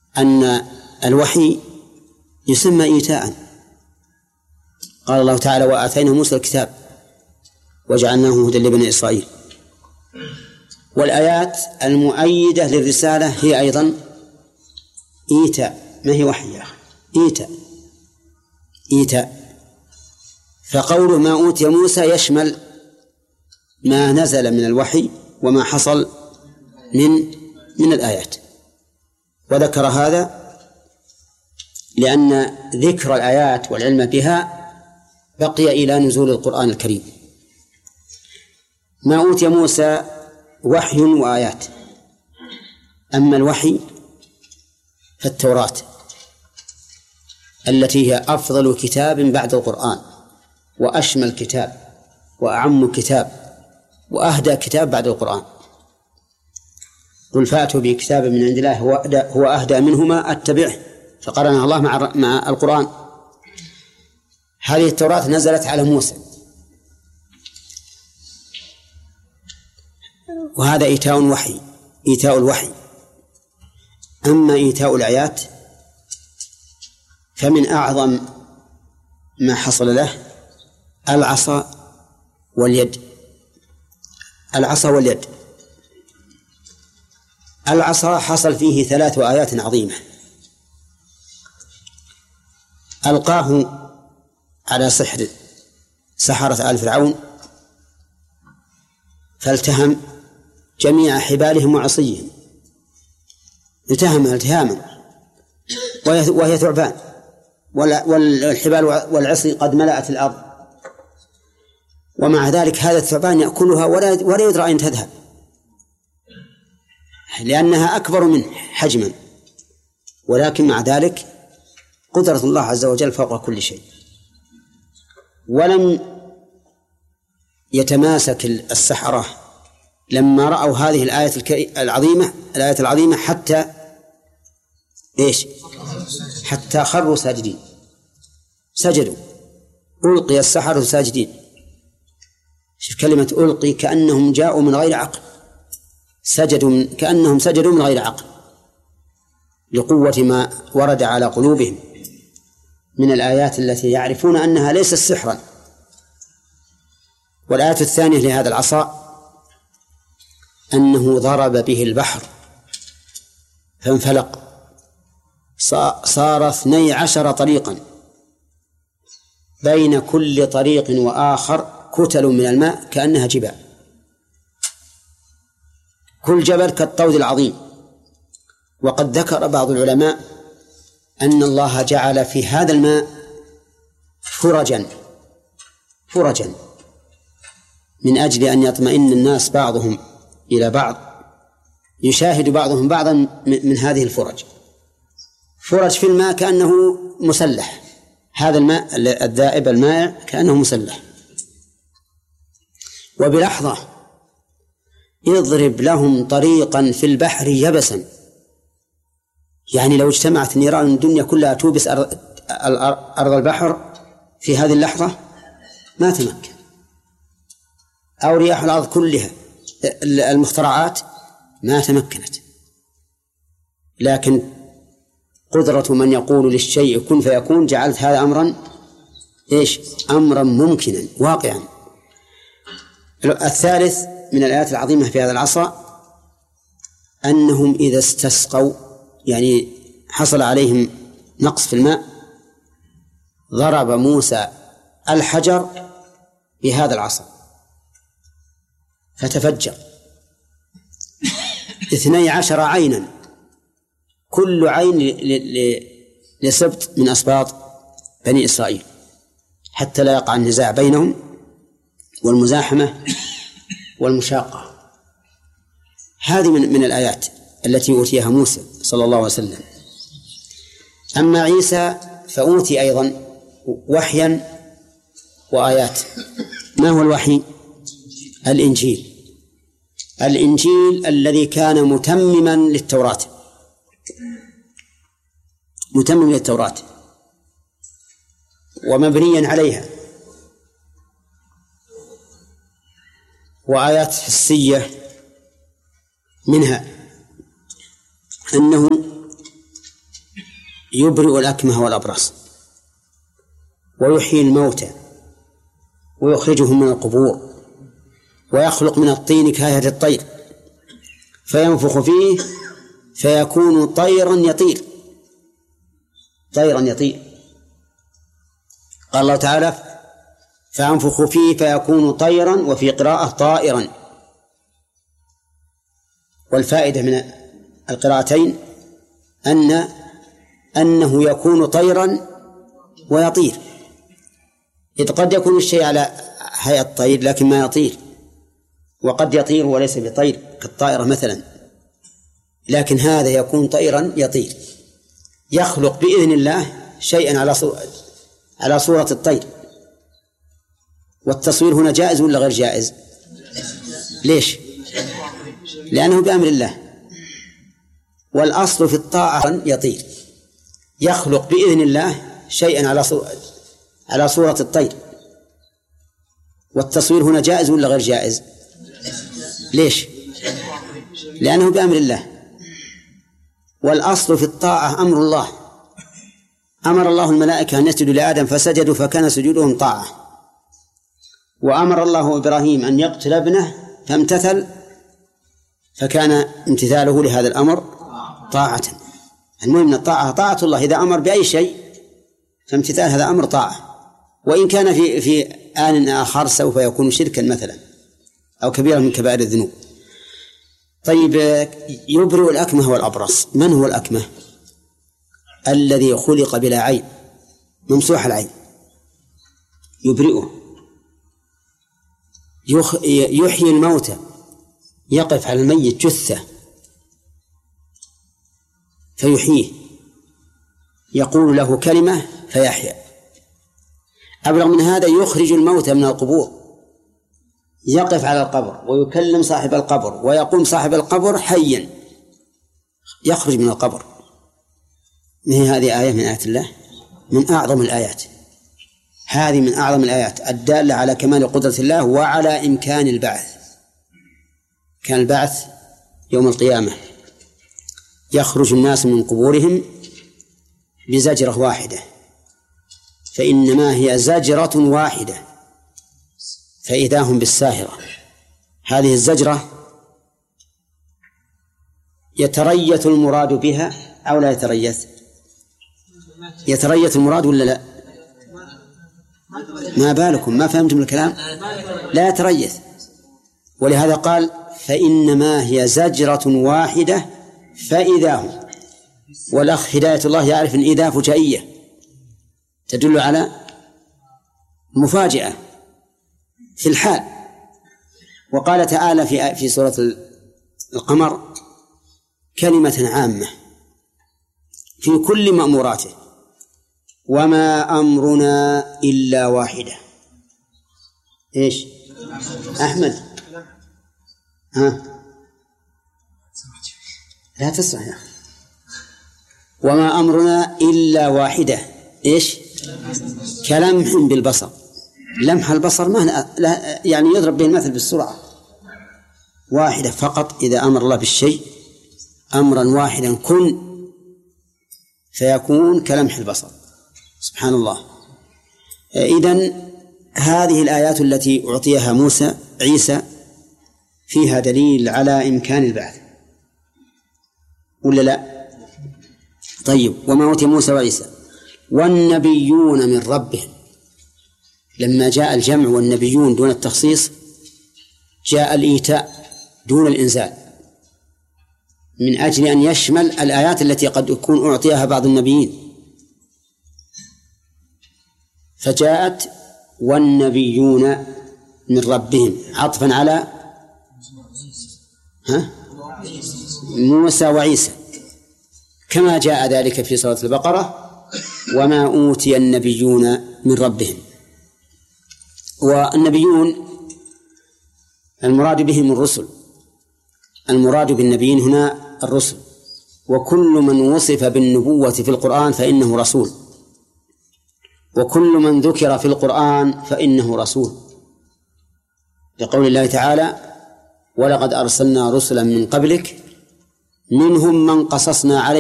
أن الوحي يسمى إيتاء. قال الله تعالى: وآتينا موسى الكتاب وجعلناه هدى لبني إسرائيل. والآيات المؤيدة للرسالة هي أيضا إيتاء، ما هي وحي يا أخي؟ إيتاء. فقوله ما أوتي موسى يشمل ما نزل من الوحي وما حصل من الآيات. وذكر هذا لأن ذكر الآيات والعلم بها بقي إلى نزول القرآن الكريم. ما أوتي موسى وحي وآيات. أما الوحي فالتوراة التي هي أفضل كتاب بعد القرآن وأشمل كتاب وأعم كتاب وأهدى كتاب بعد القرآن. قل فأتوا بكتاب من عند الله هو أهدى منهما أتبعه، فقرنها الله مع القرآن. هذه التوراة نزلت على موسى، وهذا إيتاء الوحي. أما إيتاء الآيات فمن أعظم ما حصل له العصا واليد. العصا حصل فيه 3 آيات عظيمة. ألقاه على سحرة آل فرعون فالتهم جميع حبالهم وعصيهم، التهم التهاما وهي ثعبان، والحبال والعصي قد ملأت الأرض، ومع ذلك هذا الثعبان يأكلها ولا يدرى أين تذهب لأنها أكبر منه حجما، ولكن مع ذلك قدرة الله عز وجل فوق كل شيء. ولم يتماسك السحرة لما رأوا هذه الآية العظيمة حتى خروا ساجدين، سجدوا، ألقي السحرة ساجدين. شوف كلمة ألقي، كأنهم جاءوا من غير عقل، كأنهم سجدوا من غير عقل لقوة ما ورد على قلوبهم من الآيات التي يعرفون أنها ليست سحرا. والآية الثانية لهذا العصا أنه ضرب به البحر فانفلق، صار 12 طريقا، بين كل طريق وآخر كتل من الماء كأنها جبال، كل جبل كالطود العظيم. وقد ذكر بعض العلماء أن الله جعل في هذا الماء فرجا من أجل أن يطمئن الناس بعضهم إلى بعض، يشاهد بعضهم بعضا من هذه الفرج. فرج في الماء كأنه مسلح، هذا الماء الذائب المائع كأنه مسلح. وبلحظة يضرب لهم طريقا في البحر يبسا، يعني لو اجتمعت نيران الدنيا كلها توبس أرض البحر في هذه اللحظة ما تمكن، أو رياح الأرض كلها المخترعات ما تمكنت. لكن قدرة من يقول للشيء كن فيكون جعلت هذا أمرا ممكنا واقعا. الثالث من الآيات العظيمة في هذا العصا أنهم إذا استسقوا، يعني حصل عليهم نقص في الماء، ضرب موسى الحجر بهذا العصا فتفجر 12 عينا، كل عين لسبط من أسباط بني إسرائيل، حتى لا يقع النزاع بينهم والمزاحمة والمشاقة. هذه من الآيات التي أوتيها موسى صلى الله عليه وسلم. أما عيسى فأوتي أيضا وحيا وآيات. ما هو الوحي؟ الإنجيل الذي كان متمما للتوراة ومبنيا عليها، وآيات حسية منها أنه يبرئ الأكمه والأبرص ويحيي الموتى ويخرجهم من القبور ويخلق من الطين كهيئة الطير فينفخ فيه فيكون طيرا يطير. قال الله تعالى فينفخ فيه فيكون طيرا، وفي قراءة طائرا. والفائدة من القراءتين أنه يكون طيرا ويطير، إذ قد يكون الشيء على هيئة الطير لكن ما يطير، وقد يطير وليس بطير كالطائرة مثلا، لكن هذا يكون طيرا يطير، يخلق بإذن الله شيئا على صورة الطير. والتصوير هنا جائز ولا غير جائز؟ ليش؟ لأنه بأمر الله. والأصل في الطاعة يطير، يخلق بإذن الله شيئا على صورة الطير. والتصوير هنا جائز ولا غير جائز؟ ليش؟ لأنه بأمر الله. والأصل في الطاعة أمر الله، أمر الله الملائكة أن يسجدوا لآدم فسجدوا فكان سجودهم طاعة، وأمر الله إبراهيم أن يقتل ابنه فامتثل فكان امتثاله لهذا الأمر طاعة. المهم من الطاعة طاعة الله، إذا أمر بأي شيء فامتثال هذا أمر طاعة، وإن كان في آن آخر سوف يكون شركا مثلا أو كبيرا من كبائر الذنوب. طيب، يبرئ الأكمه والأبرص. من هو الأكمه؟ الذي خلق بلا عين، ممسوح العين، يبرئه. يحيي الموتى، يقف على الميت جثة فيحييه، يقول له كلمة فيحيا. أبلغ من هذا، يخرج الموتى من القبور، يقف على القبر ويكلم صاحب القبر ويقوم صاحب القبر حيا، يخرج من القبر. هذه آية من آيات الله، من أعظم الآيات. هذه من أعظم الآيات الدالة على كمال قدرة الله وعلى إمكان البعث. كان البعث يوم القيامة، يخرج الناس من قبورهم بزجرة واحدة، فإنما هي زجرة واحدة فإذا هم بالساهرة. هذه الزجرة يتريث المراد بها أو لا يتريث؟ يتريث المراد ولا لا؟ ما بالكم ما فهمتم الكلام؟ لا يتريث. ولهذا قال فإنما هي زجرة واحدة فإذا هم. والأخ هداية الله يعرف أن إذا فجائية تدل على مفاجأة في الحال. وقال تعالى في سورة القمر كلمة عامة في كل مأموراته: وما أمرنا إلا واحدة. إيش أحمد؟ لا تسمع يا أخي. وما أمرنا إلا واحدة. إيش؟ كلمح بالبصر. لمح البصر ما يعني يضرب به المثل بالسرعة. واحدة فقط. إذا أمر الله بالشيء أمرا واحدا كن فيكون كلمح البصر. سبحان الله. إذن هذه الآيات التي أعطيها عيسى فيها دليل على إمكان البعث ولا لا؟ طيب، وما أوتي موسى وعيسى والنبيون من ربهم. لما جاء الجمع والنبيون دون التخصيص جاء الإيتاء دون الإنزال، من أجل أن يشمل الآيات التي قد يكون أعطيها بعض النبيين. فجاءت والنبيون من ربهم عطفا على موسى وعيسى، كما جاء ذلك في سورة البقرة: وما أوتي النبيون من ربهم. والنبيون المراد بهم الرسل، المراد بالنبيين هنا الرسل، وكل من وصف بالنبوة في القرآن فإنه رسول، وكل من ذكر في القرآن فإنه رسول، لقول الله تعالى: ولقد أرسلنا رسلا من قبلك منهم من قصصنا عليك